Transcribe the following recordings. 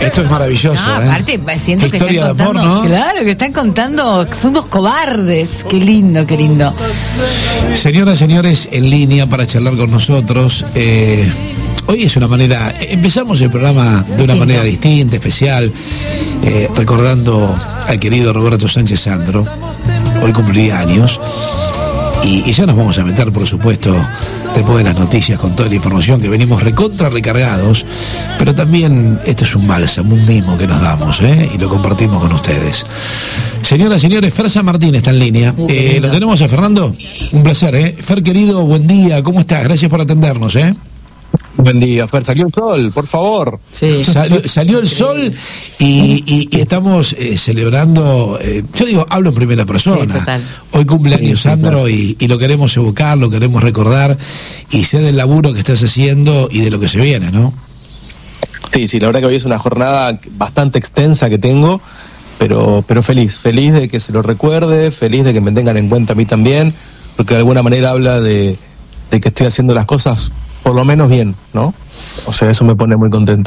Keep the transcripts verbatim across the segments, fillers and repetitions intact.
Esto es maravilloso. No, ¿eh? aparte, siento Qué que historia están de amor, contando, ¿no? claro, que están contando que fuimos cobardes. Qué lindo, qué lindo. Señoras, señores, en línea para charlar con nosotros. Eh, hoy es una manera, empezamos el programa de una Distinto. manera distinta, especial, eh, recordando al querido Roberto Sánchez Sandro. Hoy cumpliría años. Y, y ya nos vamos a meter, por supuesto, después de las noticias, con toda la información que venimos recontra recargados, pero también esto es un bálsamo, un mimo que nos damos, ¿eh? Y lo compartimos con ustedes. Señoras, señores, Fer San Martín está en línea. Eh, ¿Lo tenemos a Fernando? Un placer, ¿eh? Fer, querido, buen día, ¿cómo estás? Gracias por atendernos, ¿eh? Buen día, Fer. Salió el sol, por favor. Sí. Salió, salió el sol y, y, y estamos eh, celebrando, eh, yo digo, hablo en primera persona. Sí, total. Hoy cumple años Sí, sí, Sandro claro. y, y lo queremos evocar, lo queremos recordar y sé del laburo que estás haciendo y de lo que se viene, ¿no? Sí, sí, la verdad que hoy es una jornada bastante extensa que tengo, pero, pero feliz, feliz de que se lo recuerde, feliz de que me tengan en cuenta a mí también, porque de alguna manera habla de, de que estoy haciendo las cosas por lo menos bien, ¿no? O sea, eso me pone muy contento.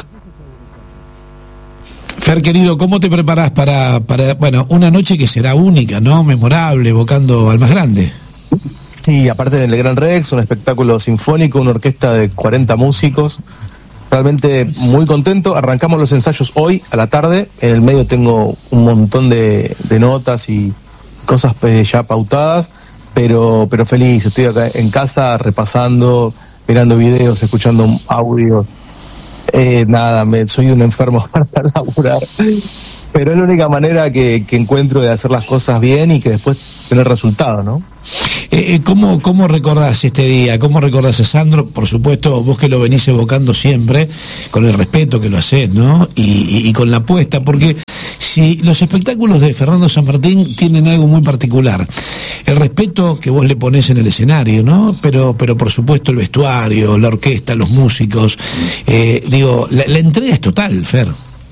Fer, querido, ¿cómo te preparás para, para, bueno, una noche que será única, ¿no? Memorable, evocando al más grande. Sí, aparte del Gran Rex, un espectáculo sinfónico, una orquesta de cuarenta músicos. Realmente muy contento. Arrancamos los ensayos hoy a la tarde. En el medio tengo un montón de, de notas y cosas pues, ya pautadas, pero, pero feliz. Estoy acá en casa repasando, mirando videos, escuchando audios. Eh, nada, me, soy un enfermo para laburar. Pero es la única manera que, que encuentro de hacer las cosas bien y que después tener resultado, ¿no? Eh, ¿cómo, ¿Cómo recordás este día? ¿Cómo recordás a Sandro? Por supuesto, vos que lo venís evocando siempre, con el respeto que lo hacés, ¿no? Y, y, y con la apuesta, porque si los espectáculos de Fernando San Martín tienen algo muy particular, el respeto que vos le ponés en el escenario, ¿no? Pero, pero por supuesto el vestuario, la orquesta, los músicos, eh, digo, la, la entrega es total, Fer.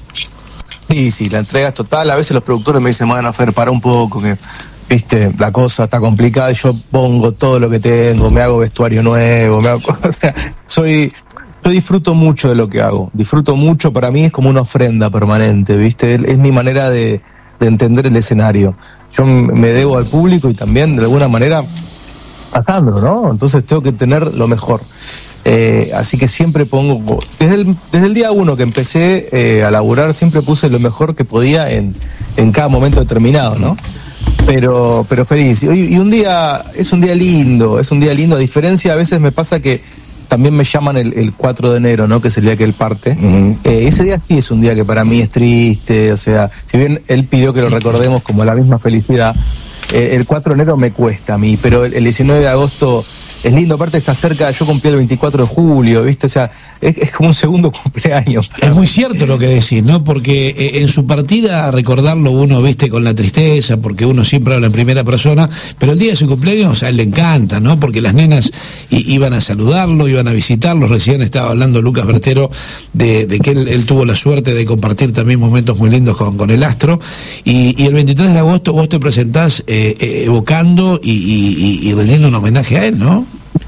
Sí, sí, la entrega es total. A veces los productores me dicen, bueno, Fer, para un poco, que viste, la cosa está complicada, y yo pongo todo lo que tengo, me hago vestuario nuevo, me hago, o sea, soy, yo disfruto mucho de lo que hago, disfruto mucho, para mí es como una ofrenda permanente, viste, es mi manera de, de entender el escenario. Yo me debo al público y también de alguna manera a Sandro, ¿no? Entonces tengo que tener lo mejor. Eh, así que siempre pongo, desde el, desde el día uno que empecé eh, a laburar, siempre puse lo mejor que podía en, en cada momento determinado, ¿no? Pero, pero feliz. Y, y un día, es un día lindo, es un día lindo, a diferencia, a veces me pasa que también me llaman el, el cuatro de enero, ¿no? Que es el día que él parte. Uh-huh. Eh, ese día sí es un día que para mí es triste, o sea, si bien él pidió que lo recordemos como la misma felicidad, eh, el cuatro de enero me cuesta a mí, pero el, el diecinueve de agosto es lindo, aparte está cerca, yo cumplí el veinticuatro de julio, ¿viste? O sea, es, es como un segundo cumpleaños. Es muy cierto lo que decís, ¿no? Porque eh, en su partida recordarlo uno, viste, con la tristeza, porque uno siempre habla en primera persona, pero el día de su cumpleaños a él le encanta, ¿no? Porque las nenas i- iban a saludarlo, iban a visitarlo, recién estaba hablando Lucas Bertero de, de que él, él tuvo la suerte de compartir también momentos muy lindos con, con el astro, y, y el veintitrés de agosto vos te presentás eh, eh, evocando y, y, y, y rendiendo un homenaje a él, ¿no?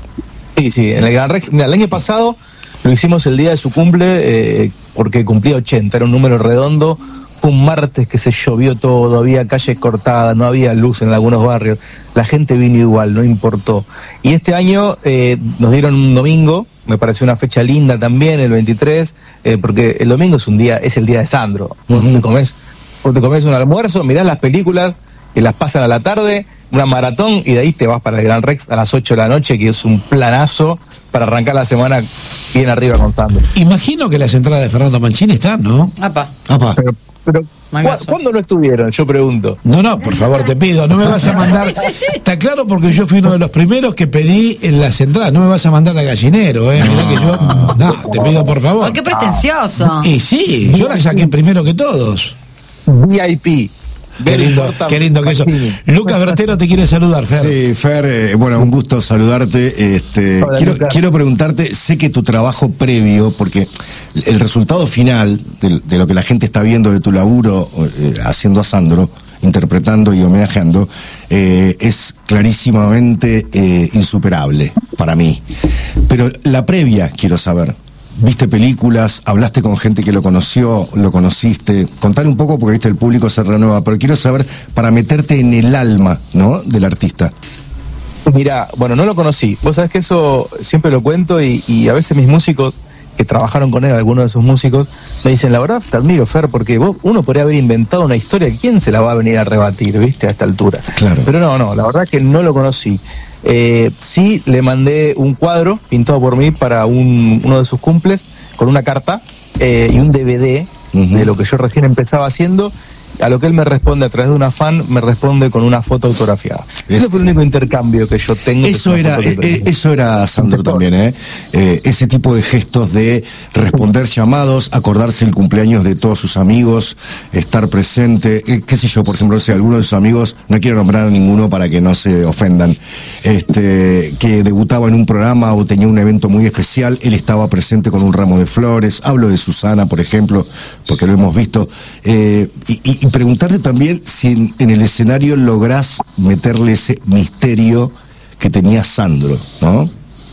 Sí, sí, en el Gran Rex, mira, el año pasado lo hicimos el día de su cumple, eh, porque cumplía ochenta, era un número redondo, fue un martes que se llovió todo, había calles cortadas, no había luz en algunos barrios, la gente vino igual, no importó. Y este año eh, nos dieron un domingo, me pareció una fecha linda también, el veintitrés, eh, porque el domingo es un día, es el día de Sandro, vos Uh-huh. te comés, vos te comés un almuerzo, mirás las películas, que las pasan a la tarde, una maratón, y de ahí te vas para el Gran Rex a las ocho de la noche, que es un planazo para arrancar la semana bien arriba con Sandro. Imagino que las entradas de Fernando Mancini están, ¿no? Apa. Apa. Pero, pero ¿cu- ¿cuándo no estuvieron? Yo pregunto. No, no, por favor, te pido, no me vas a mandar. Está claro, porque yo fui uno de los primeros que pedí en las entradas. No me vas a mandar al gallinero, ¿eh? Mirá que yo. No, te pido por favor. Ay, qué pretencioso. Y sí, yo la saqué primero que todos. V I P. Qué lindo, qué lindo que eso. Lucas Bertero te quiere saludar, Fer. Sí, Fer, eh, bueno, un gusto saludarte. Este, Hola, quiero, Lucas. quiero preguntarte, sé que tu trabajo previo, porque el resultado final de, de lo que la gente está viendo de tu laburo eh, haciendo a Sandro, interpretando y homenajeando, eh, es clarísimamente eh, insuperable para mí. Pero la previa quiero saber, viste películas, hablaste con gente que lo conoció, lo conociste. Contar un poco porque viste el público se renueva, pero quiero saber para meterte en el alma, ¿no? Del artista. Mira, bueno, no lo conocí. Vos sabés que eso siempre lo cuento y, y a veces mis músicos que trabajaron con él, algunos de sus músicos, me dicen, la verdad te admiro, Fer, porque vos, uno podría haber inventado una historia, ¿quién se la va a venir a rebatir, viste, a esta altura? Claro. Pero no, no, la verdad que no lo conocí. Eh, sí le mandé un cuadro pintado por mí para un, uno de sus cumples, con una carta eh, y un D V D uh-huh. de lo que yo recién empezaba haciendo. A lo que él me responde a través de una fan, me responde con una foto autografiada. Es, Ese fue el único intercambio que yo tengo. Eso era, eh, eso era Sandro también, ¿eh? ¿eh? Ese tipo de gestos de responder llamados, acordarse el cumpleaños de todos sus amigos, estar presente, eh, qué sé yo, por ejemplo, si alguno de sus amigos, no quiero nombrar a ninguno para que no se ofendan, este, que debutaba en un programa o tenía un evento muy especial, él estaba presente con un ramo de flores. Hablo de Susana, por ejemplo, porque lo hemos visto, eh, y, y Y preguntarte también si en, en el escenario lográs meterle ese misterio que tenía Sandro, ¿no?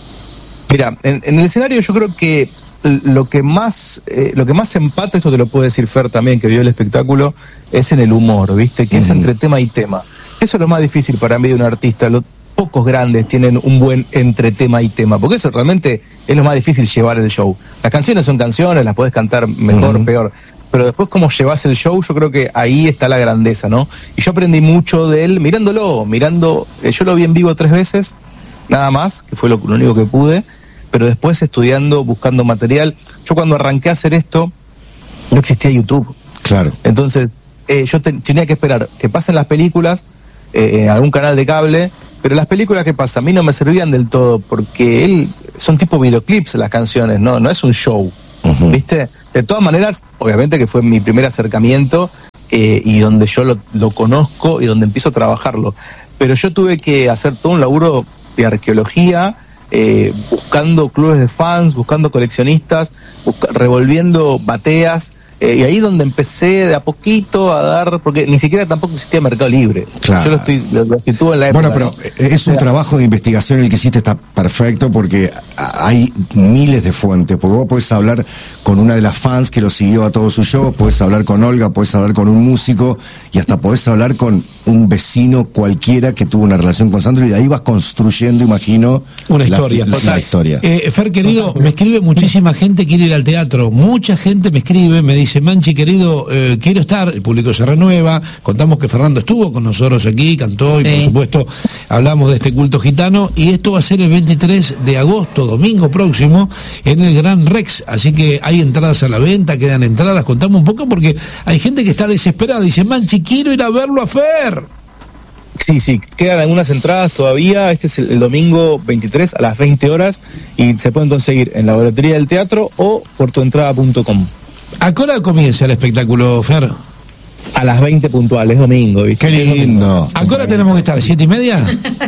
Mira, en, en el escenario yo creo que lo que más eh, lo que más empata, esto te lo puede decir Fer también, que vio el espectáculo, es en el humor, ¿viste? Que mm. es entre tema y tema. Eso es lo más difícil para mí de un artista. Los pocos grandes tienen un buen entre tema y tema, porque eso realmente es lo más difícil, llevar el show. Las canciones son canciones, las podés cantar mejor, mm. peor, pero después cómo llevas el show, yo creo que ahí está la grandeza, ¿no? Y yo aprendí mucho de él mirándolo, mirando, eh, yo lo vi en vivo tres veces, nada más, que fue lo, lo único que pude, pero después estudiando, buscando material. Yo cuando arranqué a hacer esto, no existía YouTube. Claro. Entonces, eh, yo te, tenía que esperar que pasen las películas, eh, en algún canal de cable, pero las películas que pasan, a mí no me servían del todo, porque él, son tipo videoclips las canciones, no, no es un show, uh-huh. ¿viste? De todas maneras, obviamente que fue mi primer acercamiento eh, y donde yo lo, lo conozco y donde empiezo a trabajarlo. Pero yo tuve que hacer todo un laburo de arqueología, eh, buscando clubes de fans, buscando coleccionistas, busca, revolviendo bateas. Eh, y ahí donde empecé de a poquito a dar, porque ni siquiera tampoco existía Mercado Libre. Claro. Yo lo estoy, lo, lo sitúo en la época. Bueno, pero ¿no? es un o sea, trabajo de investigación el que hiciste, está perfecto, porque hay miles de fuentes, porque vos podés hablar con una de las fans que lo siguió a todos sus shows, podés hablar con Olga, podés hablar con un músico, y hasta podés hablar con un vecino cualquiera que tuvo una relación con Sandro, y de ahí vas construyendo, imagino, una historia. La, la historia. Eh, Fer, querido, me escribe muchísima gente que quiere ir al teatro, mucha gente me escribe, me dice, Manchi, querido, eh, quiero estar, el público se renueva, contamos que Fernando estuvo con nosotros aquí, cantó, y sí. por supuesto hablamos de este culto gitano, y esto va a ser el veintitrés de agosto, domingo próximo, en el Gran Rex, así que hay entradas a la venta, quedan entradas, contamos un poco, porque hay gente que está desesperada, dice, Manchi, quiero ir a verlo a Fer. Sí, sí, quedan algunas entradas todavía. Este es el, el domingo veintitrés a las veinte horas y se pueden conseguir en la boletería del teatro o por tuentrada punto com. ¿A qué hora comienza el espectáculo, Fer? A las veinte puntuales, domingo, ¿viste? Qué lindo. ¿A qué hora tenemos que estar? ¿Siete y media?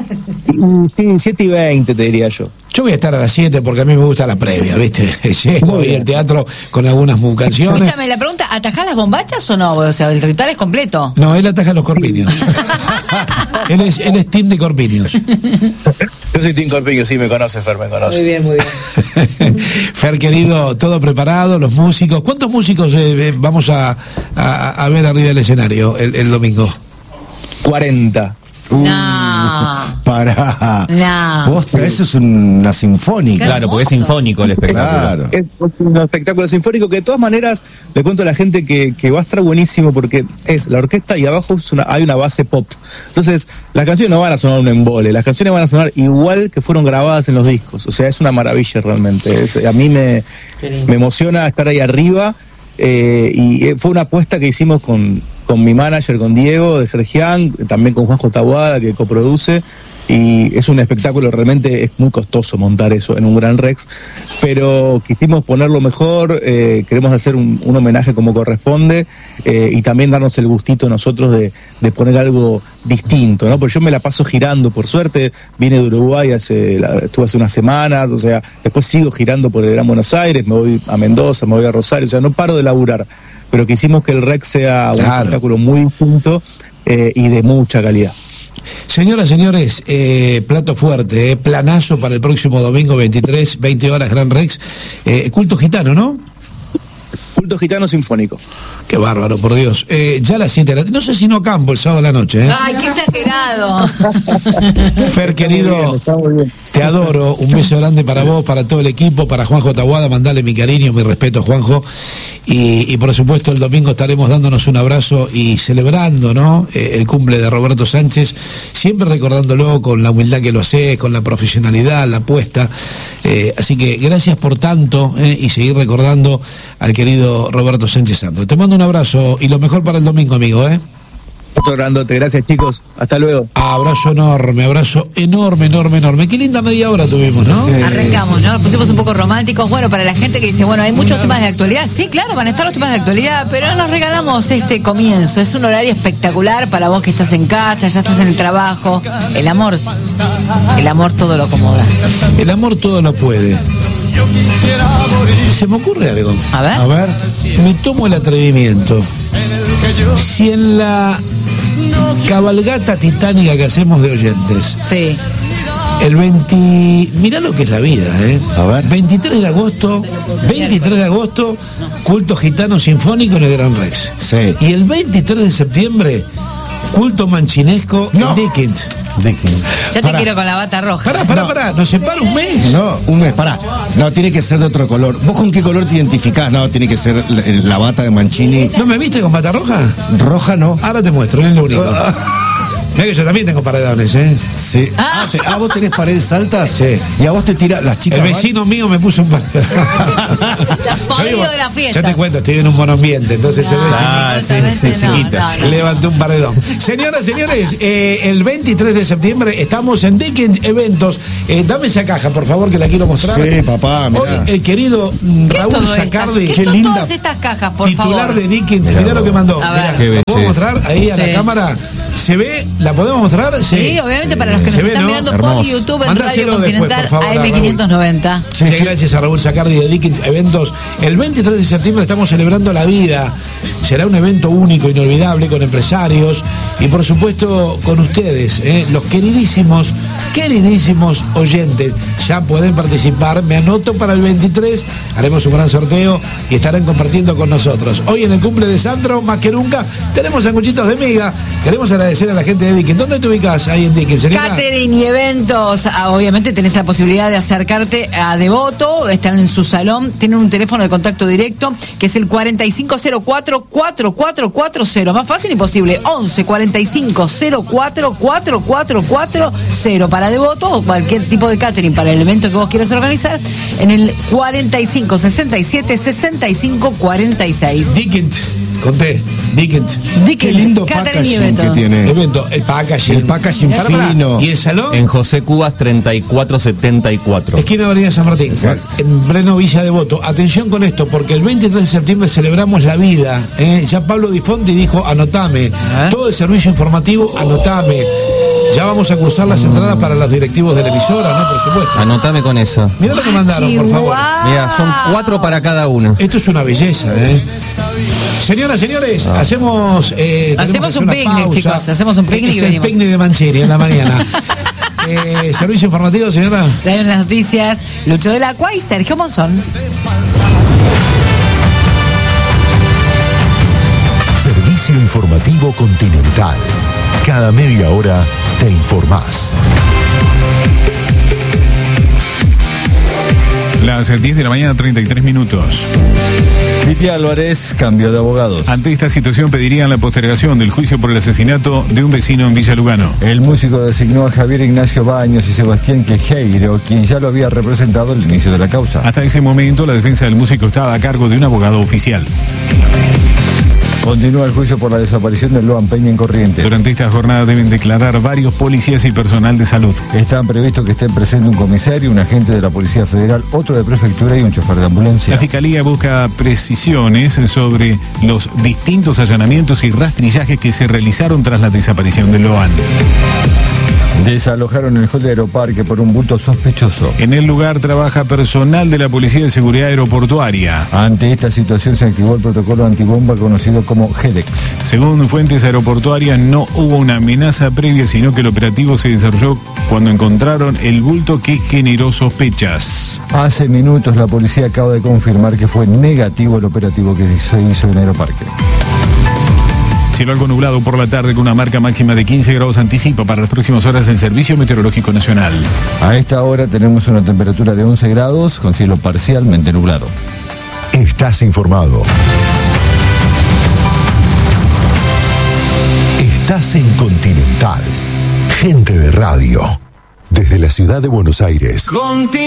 Sí, siete y veinte te diría yo. Yo voy a estar a las siete porque a mí me gusta la previa, ¿viste? Llego y el teatro con algunas canciones. Escúchame, la pregunta, ¿atajás las bombachas o no? O sea, el ritual es completo. No, él ataja los corpiños. él, es, él es team de corpiños. Yo soy team corpiños, sí, me conoce, Fer, me conoce. Muy bien, muy bien. Fer, querido, todo preparado, los músicos. ¿Cuántos músicos eh, vamos a, a, a ver arriba del escenario el, el domingo? cuarenta. Uh, no. Pará. No. Posta, eso es una sinfónica. Claro, porque es sinfónico el espectáculo. Claro. Es un espectáculo sinfónico que de todas maneras le cuento a la gente que, que va a estar buenísimo porque es la orquesta y abajo es una, hay una base pop. Entonces, las canciones no van a sonar un embole, las canciones van a sonar igual que fueron grabadas en los discos. O sea, es una maravilla realmente. Es, a mí me, me emociona estar ahí arriba. Eh, y fue una apuesta que hicimos con, con mi manager, con Diego de Gergián, también con Juanjo Taboada, que coproduce, y es un espectáculo, realmente es muy costoso montar eso en un Gran Rex, pero quisimos ponerlo mejor, eh, queremos hacer un, un homenaje como corresponde, eh, y también darnos el gustito nosotros de, de poner algo distinto, ¿no? Porque yo me la paso girando, por suerte, vine de Uruguay, hace, la, estuve hace unas semanas, o sea, después sigo girando por el Gran Buenos Aires, me voy a Mendoza, me voy a Rosario, o sea, no paro de laburar, pero quisimos que el Rex sea un claro. espectáculo muy distinto eh, y de mucha calidad. Señoras, señores, eh, plato fuerte, eh, planazo para el próximo domingo veintitrés, veinte horas, Gran Rex. Eh, culto gitano, ¿no? Culto gitano sinfónico. Qué bárbaro, por Dios. Eh, ya a las siete de la... No sé si no campo el sábado de la noche, ¿eh? Ay, qué exagerado. Fer, querido, Está muy bien. te adoro. Un beso grande para vos, para todo el equipo, para Juanjo Tahuada. Mandale mi cariño, mi respeto, Juanjo. Y, y por supuesto, el domingo estaremos dándonos un abrazo y celebrando, ¿no? Eh, el cumple de Roberto Sánchez. Siempre recordándolo con la humildad que lo haces, con la profesionalidad, la apuesta. Eh, así que gracias por tanto, eh, y seguir recordando al querido Roberto Sánchez Sandro. Te mando un abrazo y lo mejor para el domingo, amigo, ¿eh? Otro grandote, gracias chicos, hasta luego. Abrazo enorme, abrazo enorme, enorme, enorme. Qué linda media hora tuvimos, ¿no? Sí. Arrancamos, ¿no? Nos pusimos un poco románticos. Bueno, para la gente que dice, bueno, hay muchos temas de actualidad. Sí, claro, van a estar los temas de actualidad, pero nos regalamos este comienzo. Es un horario espectacular para vos que estás en casa, ya estás en el trabajo. El amor, el amor todo lo acomoda. El amor todo lo puede. Se me ocurre algo. A ver. A ver. Me tomo el atrevimiento. Si en la cabalgata titánica que hacemos de oyentes, Sí. el veinte... Mirá lo que es la vida, ¿eh? A ver. veintitrés de agosto, veintitrés de agosto, culto gitano sinfónico en el Gran Rex. Sí. Y el veintitrés de septiembre, culto manchinesco en No. Dickens. Dickens. Ya te Pará. quiero con la bata roja. Pará, pará, No. pará, nos separa un mes. No, un mes, pará. No, tiene que ser de otro color. ¿Vos con qué color te identificás? No, tiene que ser la, la bata de Mancini. ¿No me viste con bata roja? Roja no. Ahora te muestro, es lo único. Mirá que yo también tengo paredones, ¿eh? Sí. Ah, te- ah, ¿vos tenés paredes altas? Sí. Y a vos te tira las chicas. El van- vecino mío me puso un paredón. Estás podrido de la fiesta. Ya te cuento, estoy en un monoambiente, entonces el vecino Ah, sí, sí, sí, no, quita. no, no. levantó un paredón. Señoras, señores, eh, el veintitrés de septiembre estamos en Dickens Eventos. Eh, dame esa caja, por favor, que la quiero mostrar. Sí, papá, mirá. Hoy el querido mm, ¿Qué es Raúl todo esto? Sacardi, ¿Qué qué son linda. todas estas cajas, por titular favor? de Dickens, mirá, lo que mandó. A ver. Mirá, Qué ¿la puedo belleza. mostrar ahí a la Sí. cámara? ¿Se ve? ¿La podemos mostrar? Sí, obviamente para los que Se nos ve, están ¿no? mirando Hermoso. por YouTube en Mándaselo Radio después, Continental por favor, a A M Raúl. quinientos noventa. Sí, gracias a Raúl Sacardi de Dickens Eventos. El veintitrés de septiembre estamos celebrando la vida. Será un evento único, inolvidable, con empresarios y por supuesto con ustedes, ¿eh? Los queridísimos, queridísimos oyentes. Ya pueden participar, me anoto para el veintitrés, haremos un gran sorteo y estarán compartiendo con nosotros. Hoy en el cumple de Sandro, más que nunca, tenemos sanguchitos de miga. Queremos agradecer a la gente de Dickens. ¿Dónde te ubicas ahí en Dickens, señora? Catering y eventos. Ah, obviamente tenés la posibilidad de acercarte a Devoto, están en su salón, tienen un teléfono de contacto directo que es el cuarenta y cinco cero cuatro, cuatro cuatro cuatro cero. Más fácil imposible. once cuarenta y cinco cero cuatro, cuatro cuatro cuatro cero para Devoto o cualquier tipo de catering para el evento que vos quieras organizar en el cuarenta y cinco sesenta y siete sesenta y cinco cuarenta y seis. Dickens, conté, Dickens. Qué lindo Catering y packaging que eventos. tiene. Evento, el packaging. El packaging Pará, pará. fino. ¿Y el salón? En José Cubas treinta y cuatro setenta y cuatro. Esquina Avenida San Martín, Exacto. en pleno Villa Devoto. Atención con esto, porque el veintitrés de septiembre celebramos la vida. ¿eh? Ya Pablo Di Fonti dijo, anotame. Todo el servicio informativo, anotame. Ya vamos a cursar las entradas para los directivos de la emisora, ¿no? Por supuesto. Anotame con eso. Mirá lo que mandaron, por favor. Mira, son cuatro para cada uno. Esto es una belleza, ¿eh? Señoras, señores, hacemos... eh, tenemos Hacemos que hacer un una picnic, pausa. chicos, hacemos un picnic Es y el venimos. picnic de Mancheri en la mañana. eh, servicio informativo, señora. Traen las noticias Lucho del Acua y Sergio Monzón. Servicio informativo Continental. Cada media hora te informás. Las diez de la mañana, treinta y tres minutos. Piti Álvarez cambió de abogados. Ante esta situación pedirían la postergación del juicio por el asesinato de un vecino en Villa Lugano. El músico designó a Javier Ignacio Baños y Sebastián Quejeiro, quien ya lo había representado al inicio de la causa. Hasta ese momento, la defensa del músico estaba a cargo de un abogado oficial. Continúa el juicio por la desaparición de Loan Peña en Corrientes. Durante esta jornada deben declarar varios policías y personal de salud. Están previstos que estén presentes un comisario, un agente de la Policía Federal, otro de prefectura y un chofer de ambulancia. La Fiscalía busca precisiones sobre los distintos allanamientos y rastrillajes que se realizaron tras la desaparición de Loan. Desalojaron el hall de Aeroparque por un bulto sospechoso. En el lugar trabaja personal de la Policía de Seguridad Aeroportuaria. Ante esta situación se activó el protocolo antibomba conocido como HEDEX. Según fuentes aeroportuarias, no hubo una amenaza previa, sino que el operativo se desarrolló cuando encontraron el bulto que generó sospechas. Hace minutos la policía acaba de confirmar que fue negativo el operativo que se hizo en Aeroparque. Cielo algo nublado por la tarde con una marca máxima de quince grados anticipa para las próximas horas el Servicio Meteorológico Nacional. A esta hora tenemos una temperatura de once grados con cielo parcialmente nublado. Estás informado. Estás en Continental. Gente de radio. Desde la ciudad de Buenos Aires.